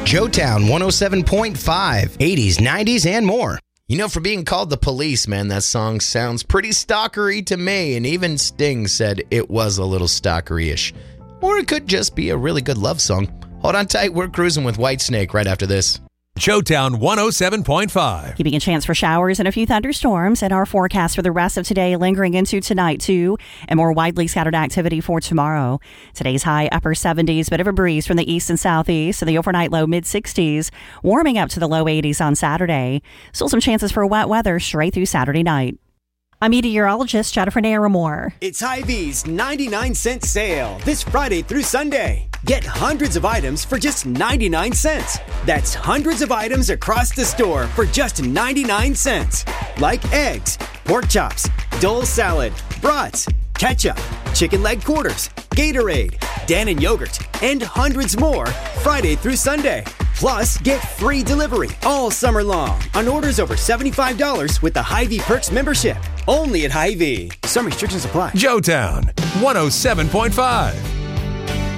Joetown 107.5, 80s, 90s, and more. You know, for being called the police, man, that song sounds pretty stalkery to me, and even Sting said it was a little stalkery-ish. Or it could just be a really good love song. Hold on tight, we're cruising with Whitesnake right after this. Joetown 107.5. Keeping a chance for showers and a few thunderstorms in our forecast for the rest of today, lingering into tonight too, and more widely scattered activity for tomorrow. Today's high upper 70s, bit of a breeze from the east and southeast, and the overnight low mid 60s, warming up to the low 80s on Saturday. Still some chances for wet weather straight through Saturday night. I'm meteorologist Jennifer Naramore. It's Hy-Vee's 99-cent sale this Friday through Sunday. Get hundreds of items for just 99 cents. That's hundreds of items across the store for just 99 cents. Like eggs, pork chops, Dole salad, brats, ketchup, chicken leg quarters, Gatorade, Dannon yogurt, and hundreds more Friday through Sunday. Plus, get free delivery all summer long on orders over $75 with the Hy-Vee Perks membership. Only at Hy-Vee. Some restrictions apply. Joetown 107.5.